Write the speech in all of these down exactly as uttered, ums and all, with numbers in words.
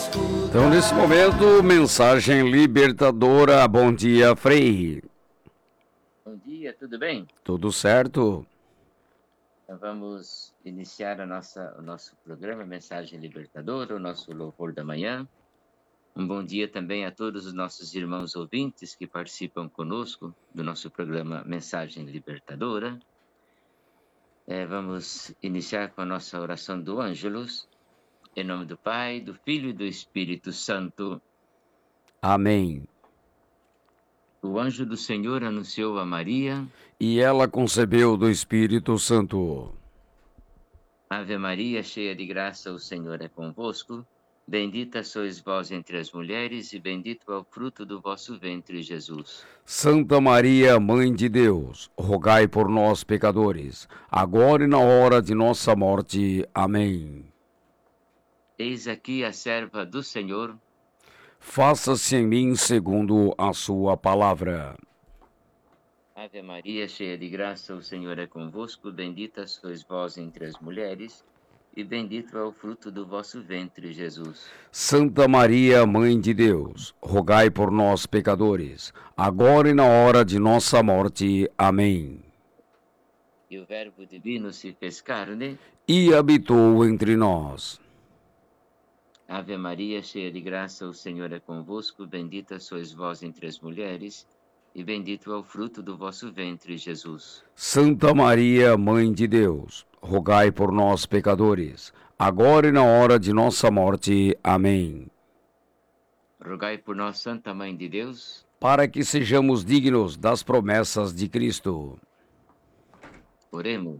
Então, nesse momento, mensagem libertadora. Bom dia, Frei. Bom dia, tudo bem? Tudo certo? Então vamos iniciar a nossa, o nosso programa Mensagem Libertadora, o nosso louvor da manhã. Um bom dia também a todos os nossos irmãos ouvintes que participam conosco do nosso programa Mensagem Libertadora. É, vamos iniciar com a nossa oração do Ângelus. Em nome do Pai, do Filho e do Espírito Santo. Amém. O anjo do Senhor anunciou a Maria. E ela concebeu do Espírito Santo. Ave Maria, cheia de graça, o Senhor é convosco. Bendita sois vós entre as mulheres, e bendito é o fruto do vosso ventre, Jesus. Santa Maria, Mãe de Deus, rogai por nós, pecadores, agora e na hora de nossa morte. Amém. Eis aqui a serva do Senhor. Faça-se em mim segundo a sua palavra. Ave Maria, cheia de graça, o Senhor é convosco. Bendita sois vós entre as mulheres, e bendito é o fruto do vosso ventre, Jesus. Santa Maria, Mãe de Deus, rogai por nós, pecadores, agora e na hora de nossa morte. Amém. E o Verbo divino se fez carne e habitou entre nós. Ave Maria, cheia de graça, o Senhor é convosco. Bendita sois vós entre as mulheres, e bendito é o fruto do vosso ventre, Jesus. Santa Maria, Mãe de Deus, rogai por nós, pecadores, agora e na hora de nossa morte. Amém. Rogai por nós, Santa Mãe de Deus, para que sejamos dignos das promessas de Cristo. Oremos.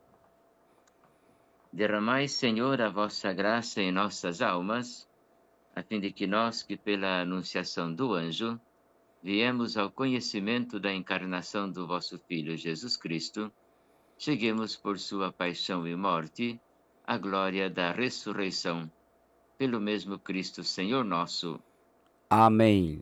Derramai, Senhor, a vossa graça em nossas almas, a fim de que nós, que pela anunciação do anjo, viemos ao conhecimento da encarnação do vosso Filho Jesus Cristo, cheguemos por sua paixão e morte à glória da ressurreição. Pelo mesmo Cristo, Senhor nosso. Amém.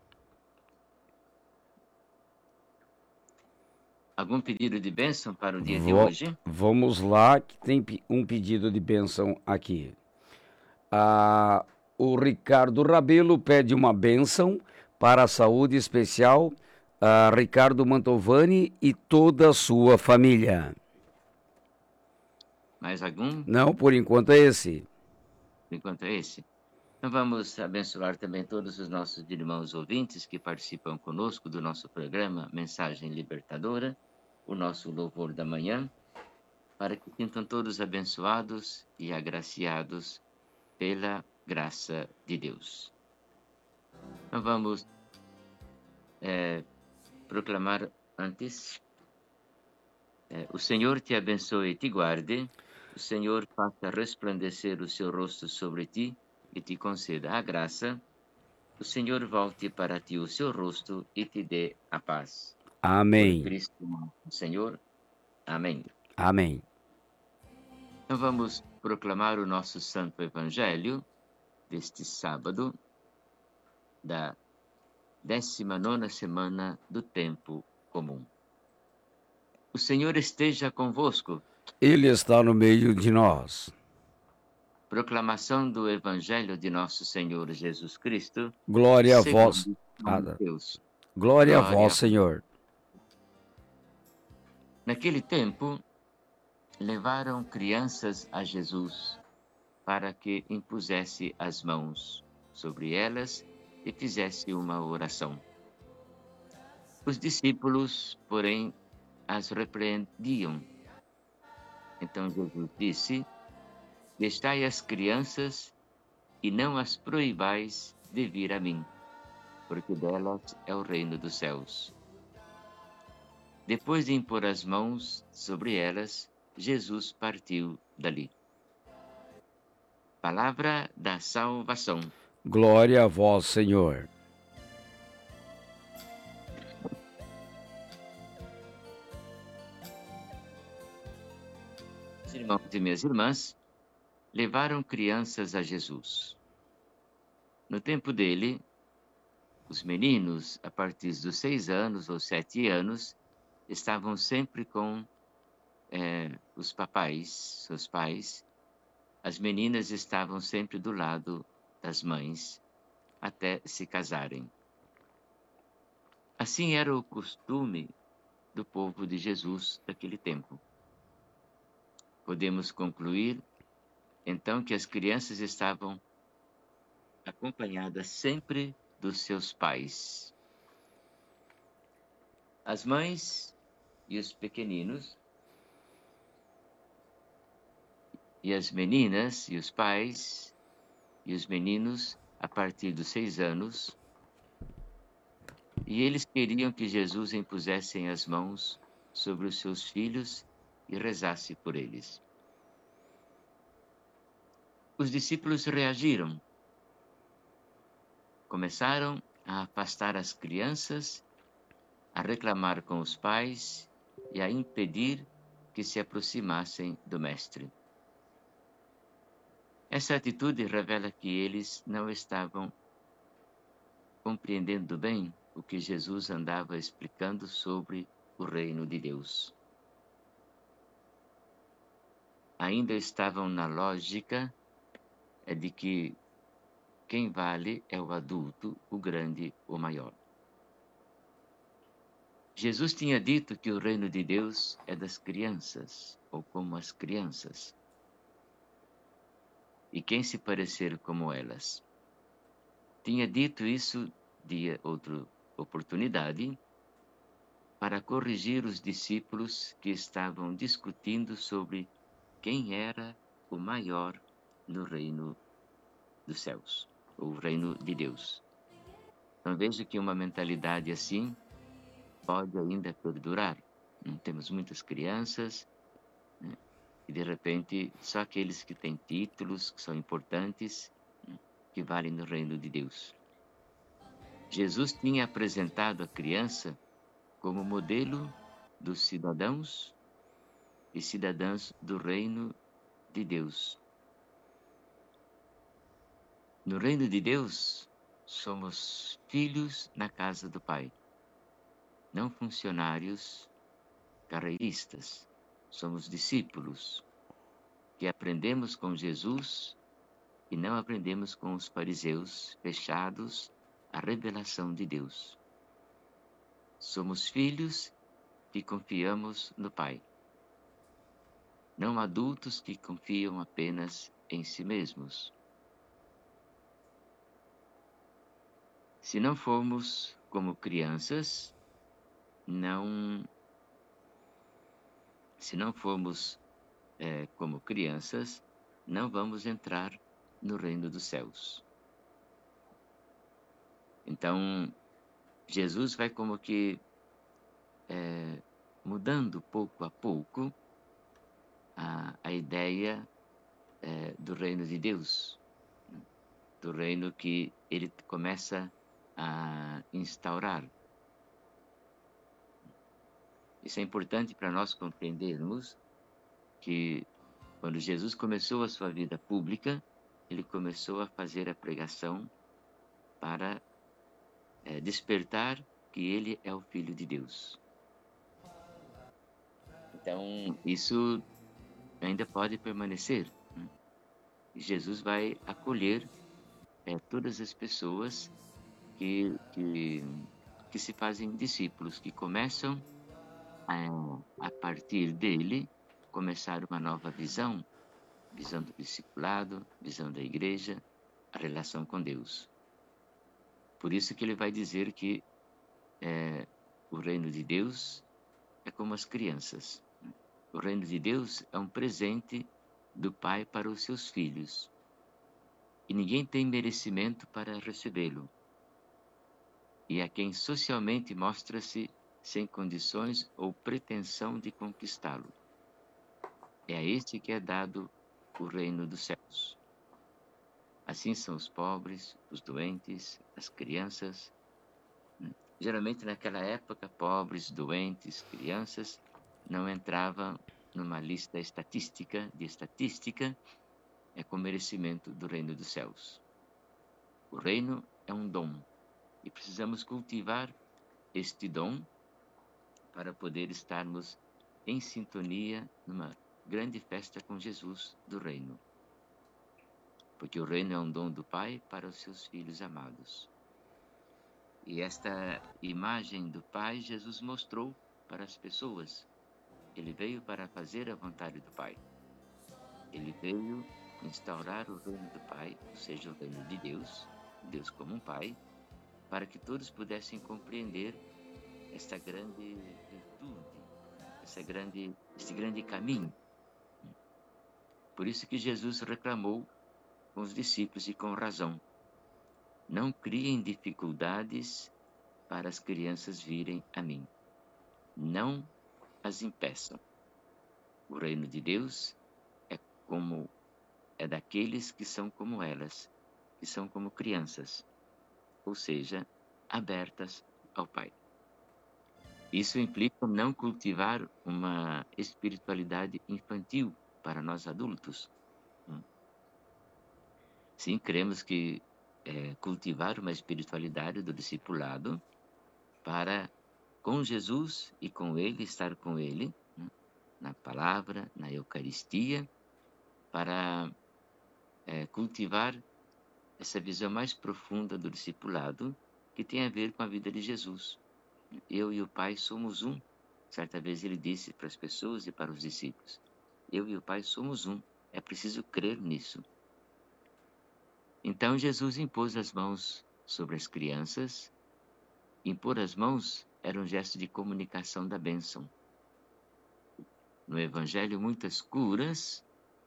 Algum pedido de bênção para o dia v- de hoje? Vamos lá, que tem um pedido de bênção aqui. Ah, o Ricardo Rabelo pede uma bênção para a saúde especial a Ricardo Mantovani e toda a sua família. Mais algum? Não, por enquanto é esse. Por enquanto é esse. Então vamos abençoar também todos os nossos irmãos ouvintes que participam conosco do nosso programa Mensagem Libertadora, o nosso louvor da manhã, para que sintam todos abençoados e agraciados pela graça de Deus. Então vamos é, proclamar antes. É, o Senhor te abençoe e te guarde, o Senhor faça resplandecer o seu rosto sobre ti e te conceda a graça, o Senhor volte para ti o seu rosto e te dê a paz. Amém. Por Cristo, o Senhor. Amém. Amém. Então vamos proclamar o nosso Santo Evangelho deste sábado, da décima nona semana do tempo comum. O Senhor esteja convosco. Ele está no meio de nós. Proclamação do Evangelho de nosso Senhor Jesus Cristo. Glória a vós. Deus. Glória, Glória a vós, Senhor. Naquele tempo, levaram crianças a Jesus para que impusesse as mãos sobre elas e fizesse uma oração. Os discípulos, porém, as repreendiam. Então Jesus disse: deixai as crianças e não as proibais de vir a mim, porque delas é o reino dos céus. Depois de impor as mãos sobre elas, Jesus partiu dali. Palavra da salvação. Glória a vós, Senhor. Meus irmãos e minhas irmãs, levaram crianças a Jesus. No tempo dele, os meninos, a partir dos seis anos ou sete anos, estavam sempre com é, os papais, seus pais. As meninas estavam sempre do lado das mães até se casarem. Assim era o costume do povo de Jesus daquele tempo. Podemos concluir, então, que as crianças estavam acompanhadas sempre dos seus pais. As mães e os pequeninos, e as meninas e os pais e os meninos a partir dos seis anos, e eles queriam que Jesus impusesse as mãos sobre os seus filhos e rezasse por eles. Os discípulos reagiram. Começaram a afastar as crianças, a reclamar com os pais e a impedir que se aproximassem do Mestre. Essa atitude revela que eles não estavam compreendendo bem o que Jesus andava explicando sobre o reino de Deus. Ainda estavam na lógica de que quem vale é o adulto, o grande, o maior. Jesus tinha dito que o reino de Deus é das crianças, ou como as crianças, e quem se parecer como elas. Tinha dito isso de outra oportunidade para corrigir os discípulos que estavam discutindo sobre quem era o maior no reino dos céus, o reino de Deus. Então vejo que uma mentalidade assim pode ainda perdurar. Não temos muitas crianças, né? E de repente só aqueles que têm títulos, que são importantes, né, que valem no reino de Deus. Jesus tinha apresentado a criança como modelo dos cidadãos e cidadãs do reino de Deus. No reino de Deus, somos filhos na casa do Pai, não funcionários carreiristas. Somos discípulos que aprendemos com Jesus e não aprendemos com os fariseus fechados à revelação de Deus. Somos filhos que confiamos no Pai, não adultos que confiam apenas em si mesmos. Se não formos como crianças, não, se não formos é, como crianças, não vamos entrar no reino dos céus. Então, Jesus vai como que é, mudando pouco a pouco a, a ideia é, do reino de Deus, do reino que ele começa a instaurar. Isso é importante para nós compreendermos que quando Jesus começou a sua vida pública, ele começou a fazer a pregação para é, despertar que ele é o Filho de Deus. Então, isso ainda pode permanecer, né? Jesus vai acolher é, todas as pessoas que, que, que se fazem discípulos, que começam a, a partir dele, começar uma nova visão, visão do discipulado, visão da igreja, a relação com Deus. Por isso que ele vai dizer que é, o reino de Deus é como as crianças. O reino de Deus é um presente do Pai para os seus filhos. E ninguém tem merecimento para recebê-lo. E a quem socialmente mostra-se sem condições ou pretensão de conquistá-lo. É a este que é dado o reino dos céus. Assim são os pobres, os doentes, as crianças. Geralmente naquela época, pobres, doentes, crianças não entravam numa lista estatística, de estatística, é com merecimento do reino dos céus. O reino é um dom e precisamos cultivar este dom para poder estarmos em sintonia numa grande festa com Jesus do reino. porque o reino é um dom do Pai para os seus filhos amados. E esta imagem do Pai, Jesus mostrou para as pessoas. Ele veio para fazer a vontade do Pai. Ele veio instaurar o reino do Pai, ou seja, o reino de Deus, Deus como um Pai, para que todos pudessem compreender esta grande virtude, essa grande, esse grande caminho. Por isso que Jesus reclamou com os discípulos e com razão: não criem dificuldades para as crianças virem a mim. Não as impeçam. O reino de Deus é como é daqueles que são como elas, que são como crianças, ou seja, abertas ao Pai. Isso implica não cultivar uma espiritualidade infantil para nós adultos. Sim, cremos que é, cultivar uma espiritualidade do discipulado para, com Jesus e com Ele, estar com Ele, né, na palavra, na Eucaristia, para é, cultivar essa visão mais profunda do discipulado, que tem a ver com a vida de Jesus. Eu e o Pai somos um. Certa vez ele disse para as pessoas e para os discípulos: eu e o Pai somos um. É preciso crer nisso. Então Jesus impôs as mãos sobre as crianças. Impor as mãos era um gesto de comunicação da bênção. No Evangelho, muitas curas,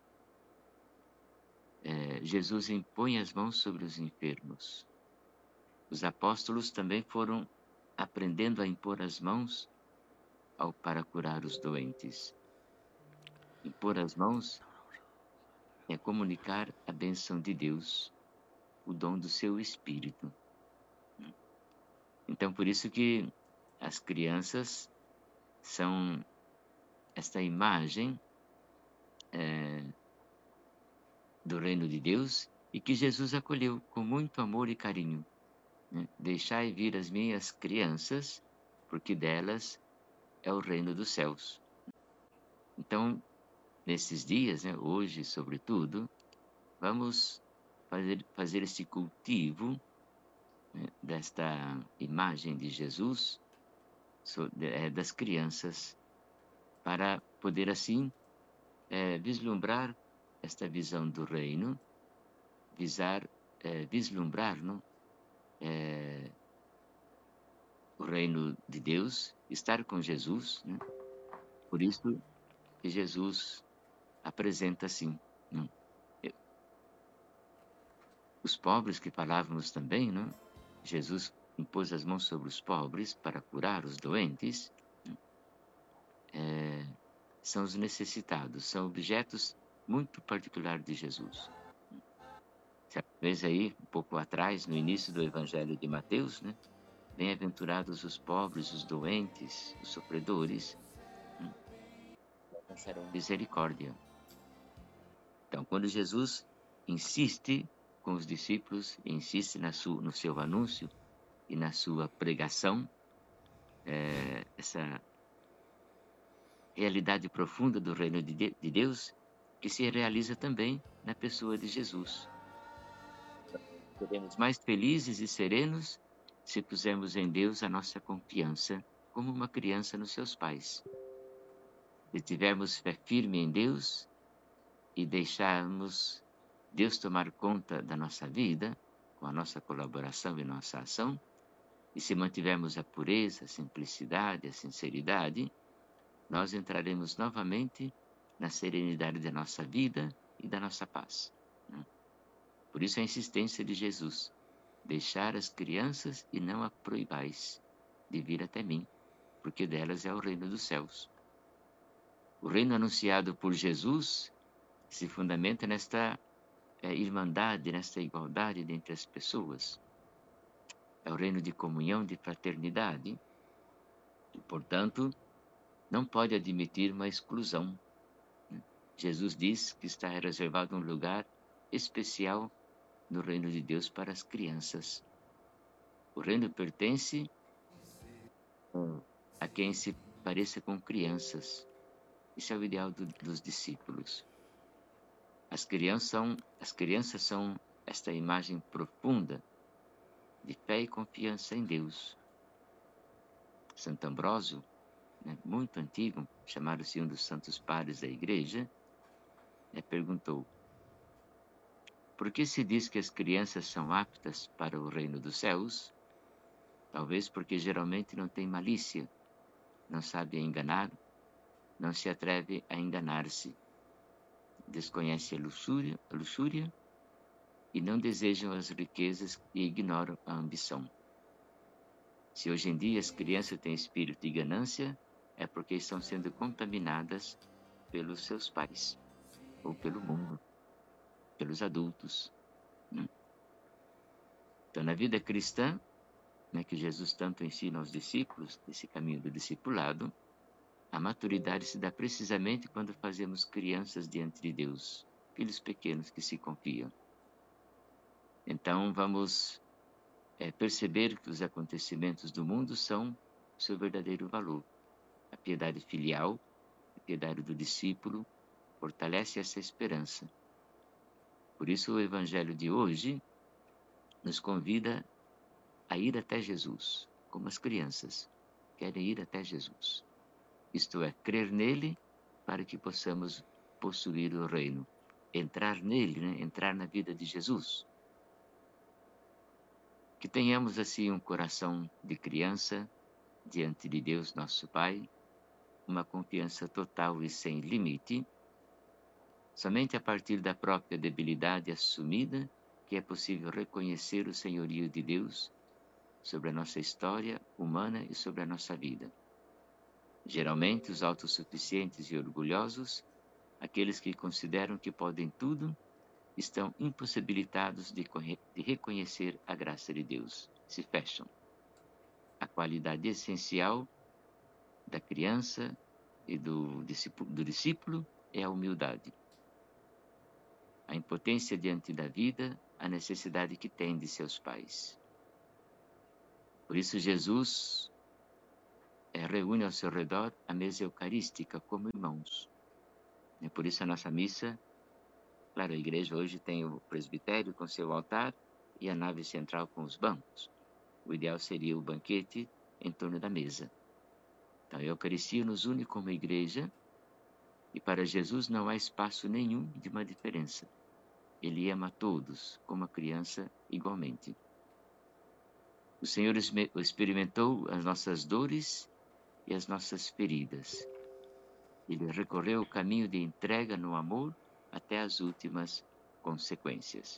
é, Jesus impõe as mãos sobre os enfermos. Os apóstolos também foram aprendendo a impor as mãos ao, para curar os doentes. Impor as mãos é comunicar a bênção de Deus, o dom do seu Espírito. Então, por isso que as crianças são esta imagem é, do reino de Deus e que Jesus acolheu com muito amor e carinho. Né? Deixai vir as minhas crianças, porque delas é o reino dos céus. Então, nesses dias, né, hoje sobretudo, vamos fazer, fazer esse cultivo, né, desta imagem de Jesus, so, de, é, das crianças, para poder assim é, vislumbrar esta visão do reino, visar, é, vislumbrar não? É, o reino de Deus, estar com Jesus, né? Por isso que Jesus apresenta assim, não? Os pobres que falávamos também, não? Jesus impôs as mãos sobre os pobres para curar os doentes, é, são os necessitados, são objetos muito particulares de Jesus. Certa vez aí, um pouco atrás, no início do Evangelho de Mateus, né? Bem-aventurados os pobres, os doentes, os sofredores, alcançarão misericórdia. Então, quando Jesus insiste com os discípulos, insiste na sua, no seu anúncio e na sua pregação, é, essa realidade profunda do reino de, de, de Deus, que se realiza também na pessoa de Jesus. Seremos mais felizes e serenos se pusermos em Deus a nossa confiança, como uma criança nos seus pais. Se tivermos fé firme em Deus e deixarmos Deus tomar conta da nossa vida, com a nossa colaboração e nossa ação, e se mantivermos a pureza, a simplicidade, a sinceridade, nós entraremos novamente na serenidade da nossa vida e da nossa paz. Por isso a insistência de Jesus: deixar as crianças e não a proibais de vir até mim, porque delas é o reino dos céus. O reino anunciado por Jesus se fundamenta nesta é, irmandade, nesta igualdade entre as pessoas. É o reino de comunhão, de fraternidade, e, portanto, não pode admitir uma exclusão. Jesus diz que está reservado um lugar especial no reino de Deus para as crianças. O reino pertence a quem se pareça com crianças. Esse é o ideal do, dos discípulos. As crianças são, as crianças são esta imagem profunda de fé e confiança em Deus. Santo Ambrósio, né, muito antigo, chamado-se um dos santos padres da igreja, né, perguntou: por que se diz que as crianças são aptas para o reino dos céus? Talvez porque geralmente não têm malícia, não sabe enganar, não se atreve a enganar-se, desconhece a luxúria, a luxúria e não desejam as riquezas e ignoram a ambição. Se hoje em dia as crianças têm espírito de ganância, é porque estão sendo contaminadas pelos seus pais, ou pelo mundo, pelos adultos. Né? Então, na vida cristã, né, que Jesus tanto ensina aos discípulos, esse caminho do discipulado, a maturidade se dá precisamente quando fazemos crianças diante de Deus, filhos pequenos que se confiam. Então, vamos é, perceber que os acontecimentos do mundo são o seu verdadeiro valor. A piedade filial, a piedade do discípulo, fortalece essa esperança. Por isso, o Evangelho de hoje nos convida a ir até Jesus, como as crianças querem ir até Jesus. Isto é, crer nele para que possamos possuir o reino. Entrar nele, né? Entrar na vida de Jesus. Que tenhamos assim um coração de criança diante de Deus, nosso Pai, uma confiança total e sem limite. Somente a partir da própria debilidade assumida que é possível reconhecer o senhorio de Deus sobre a nossa história humana e sobre a nossa vida. Geralmente, os autossuficientes e orgulhosos, aqueles que consideram que podem tudo, estão impossibilitados de, de reconhecer a graça de Deus. Se fecham. A qualidade essencial da criança e do discípulo, do discípulo é a humildade. A impotência diante da vida, a necessidade que tem de seus pais. Por isso, Jesus é, reúne ao seu redor a mesa eucarística como irmãos. E por isso a nossa missa, claro, a igreja hoje tem o presbitério com seu altar e a nave central com os bancos. O ideal seria o banquete em torno da mesa. Então, a Eucaristia nos une como igreja e para Jesus não há espaço nenhum de uma diferença. Ele ama todos, como a criança, igualmente. O Senhor experimentou as nossas dores e as nossas feridas. Ele recorreu o caminho de entrega no amor até as últimas consequências.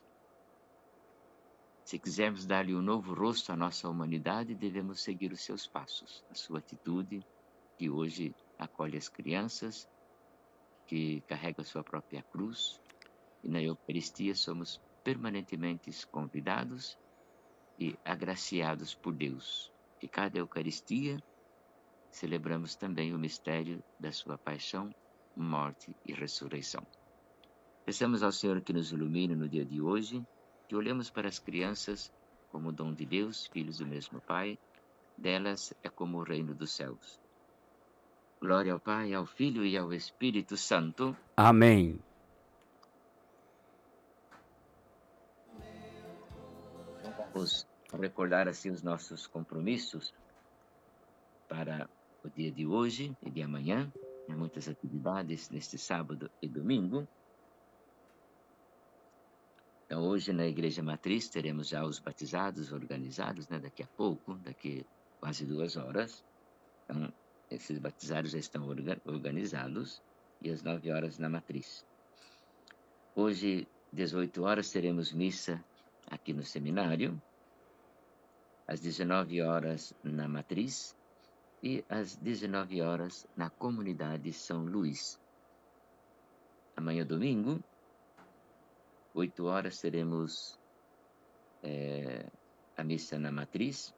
Se quisermos dar-lhe um novo rosto à nossa humanidade, devemos seguir os seus passos, a sua atitude, que hoje acolhe as crianças, que carrega a sua própria cruz, e na Eucaristia somos permanentemente convidados e agraciados por Deus. Que cada Eucaristia celebramos também o mistério da sua paixão, morte e ressurreição. Peçamos ao Senhor que nos ilumine no dia de hoje, que olhemos para as crianças como dom de Deus, filhos do mesmo Pai, delas é como o reino dos céus. Glória ao Pai, ao Filho e ao Espírito Santo. Amém. Vamos recordar assim os nossos compromissos para o dia de hoje e de amanhã. Há muitas atividades neste sábado e domingo. Então, hoje na Igreja Matriz teremos já os batizados organizados, né? Daqui a pouco, daqui quase duas horas. Então, esses batizados já estão orga organizados e às nove horas na Matriz. Hoje, dezoito horas, teremos missa aqui no seminário. Às dezenove horas na Matriz e às dezenove horas na Comunidade São Luís. Amanhã, domingo, oito horas, teremos é, a missa na Matriz,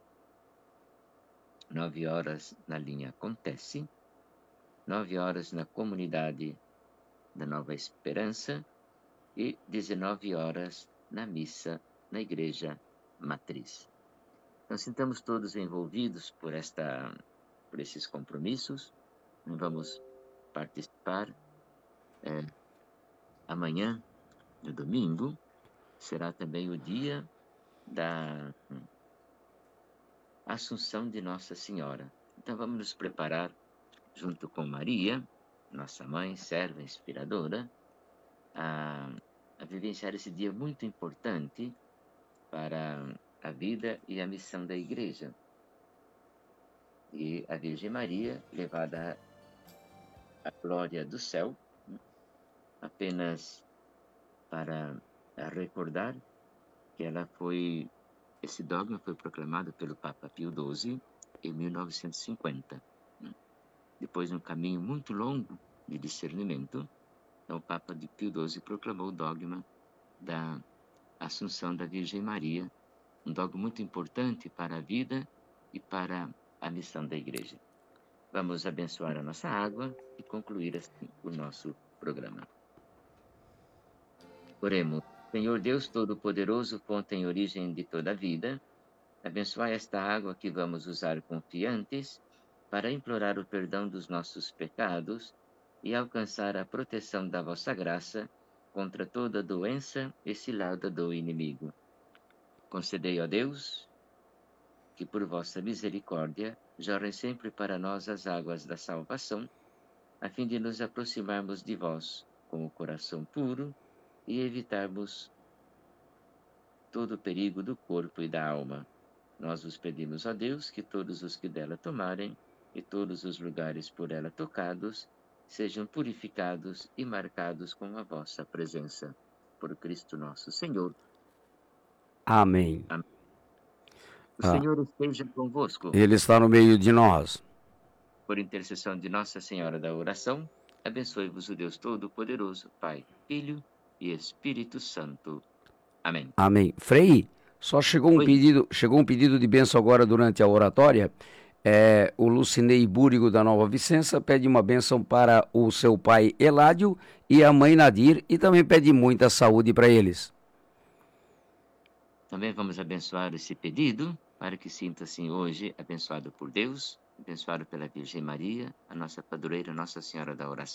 nove horas na linha Acontece, nove horas na Comunidade da Nova Esperança e dezenove horas na missa na Igreja Matriz. Então, sintamos todos envolvidos por, esta, por esses compromissos. Vamos participar é, amanhã no domingo, será também o dia da Assunção de Nossa Senhora. Então vamos nos preparar junto com Maria, nossa mãe, serva, inspiradora, a, a vivenciar esse dia muito importante para a vida e a missão da Igreja. E a Virgem Maria, levada à glória do céu, apenas para recordar que ela foi, esse dogma foi proclamado pelo Papa Pio doze em mil novecentos e cinquenta. Depois de um caminho muito longo de discernimento, então o Papa Pio doze proclamou o dogma da Assunção da Virgem Maria, um dogma muito importante para a vida e para a missão da Igreja. Vamos abençoar a nossa água e concluir assim o nosso programa. Oremos. Senhor Deus Todo-Poderoso, fonte em origem de toda a vida, abençoai esta água que vamos usar confiantes para implorar o perdão dos nossos pecados e alcançar a proteção da vossa graça contra toda doença e cilada do inimigo. Concedei, ó Deus, que por vossa misericórdia jorrem sempre para nós as águas da salvação, a fim de nos aproximarmos de vós com o coração puro e evitarmos todo o perigo do corpo e da alma. Nós vos pedimos, ó Deus, que todos os que dela tomarem e todos os lugares por ela tocados sejam purificados e marcados com a vossa presença. Por Cristo nosso Senhor. Amém. Amém. O Ah, Senhor esteja convosco. Ele está no meio de nós. Por intercessão de Nossa Senhora da Oração, abençoe-vos o Deus Todo-Poderoso, Pai, Filho e Espírito Santo. Amém. Amém. Frei, só chegou um Oi. pedido, chegou um pedido de bênção agora durante a oratória. É, o Lucinei Búrigo da Nova Vicença pede uma bênção para o seu pai Eládio e a mãe Nadir e também pede muita saúde para eles. Também vamos abençoar esse pedido para que sinta-se hoje abençoado por Deus, abençoado pela Virgem Maria, a nossa padroeira, Nossa Senhora da Oração.